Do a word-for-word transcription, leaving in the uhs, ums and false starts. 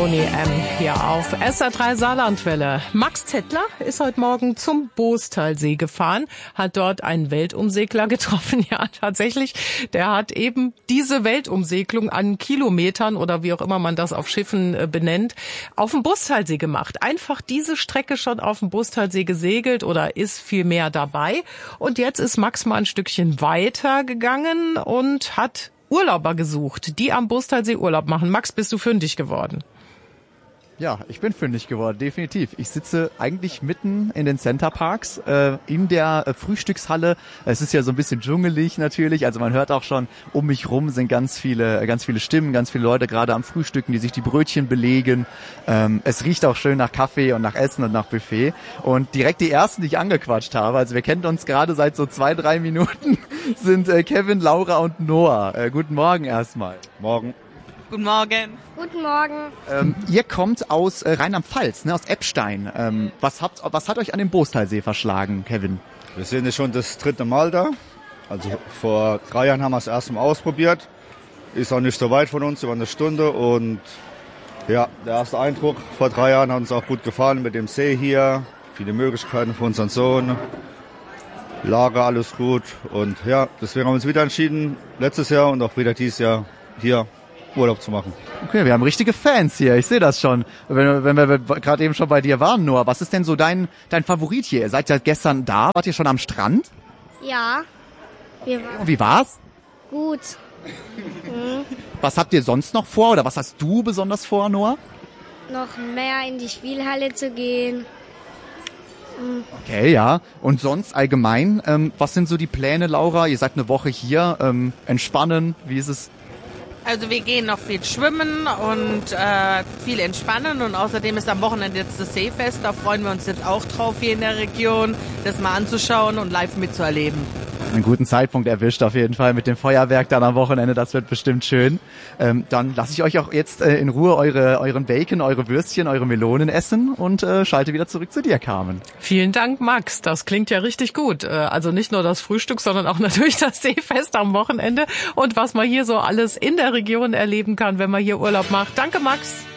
Tony M. hier auf S R drei Saarlandwelle. Max Zettler ist heute Morgen zum Boostalsee gefahren, hat dort einen Weltumsegler getroffen. Ja, tatsächlich, der hat eben diese Weltumsegelung an Kilometern oder wie auch immer man das auf Schiffen äh, benennt, auf dem Boostalsee gemacht. Einfach diese Strecke schon auf dem Boostalsee gesegelt oder ist viel mehr dabei. Und jetzt ist Max mal ein Stückchen weiter gegangen und hat Urlauber gesucht, die am Boostalsee Urlaub machen. Max, bist du fündig geworden? Ja, ich bin fündig geworden, definitiv. Ich sitze eigentlich mitten in den Centerparks, äh, in der äh, Frühstückshalle. Es ist ja so ein bisschen dschungelig natürlich, also man hört auch schon, um mich rum sind ganz viele, ganz viele Stimmen, ganz viele Leute gerade am Frühstücken, die sich die Brötchen belegen. Ähm, es riecht auch schön nach Kaffee und nach Essen und nach Buffet. Und direkt die ersten, die ich angequatscht habe, also wir kennen uns gerade seit so zwei, drei Minuten, sind äh, Kevin, Laura und Noah. Äh, guten Morgen erstmal. Morgen. Guten Morgen. Guten Morgen. Ähm, ihr kommt aus äh, Rheinland-Pfalz, ne, aus Eppstein. Ähm, was, habt, was hat euch an den Boostalsee verschlagen, Kevin? Wir sind jetzt schon das dritte Mal da. Also vor drei Jahren haben wir es erst mal ausprobiert. Ist auch nicht so weit von uns, über eine Stunde. Und ja, der erste Eindruck vor drei Jahren hat uns auch gut gefallen mit dem See hier. Viele Möglichkeiten für unseren Sohn. Lager, alles gut. Und ja, deswegen haben wir uns wieder entschieden, letztes Jahr und auch wieder dieses Jahr hier Urlaub zu machen. Okay, wir haben richtige Fans hier, ich sehe das schon. Wenn, wenn wir gerade eben schon bei dir waren, Noah, was ist denn so dein dein Favorit hier? Ihr seid ja gestern da, wart ihr schon am Strand? Ja, wir waren Und wie war's? gut. Mhm. Was habt ihr sonst noch vor oder was hast du besonders vor, Noah? Noch mehr in die Spielhalle zu gehen. Mhm. Okay, ja. Und sonst allgemein, ähm, was sind so die Pläne, Laura? Ihr seid eine Woche hier, ähm, entspannen, wie ist es? Also wir gehen noch viel schwimmen und äh, viel entspannen und außerdem ist am Wochenende jetzt das Seefest. Da freuen wir uns jetzt auch drauf hier in der Region, das mal anzuschauen und live mitzuerleben. Einen guten Zeitpunkt erwischt auf jeden Fall mit dem Feuerwerk dann am Wochenende, das wird bestimmt schön. Ähm, dann lasse ich euch auch jetzt äh, in Ruhe eure euren Bacon, eure Würstchen, eure Melonen essen und äh, schalte wieder zurück zu dir, Carmen. Vielen Dank, Max. Das klingt ja richtig gut. Äh, also nicht nur das Frühstück, sondern auch natürlich das Seefest am Wochenende und was man hier so alles in der Region erleben kann, wenn man hier Urlaub macht. Danke, Max.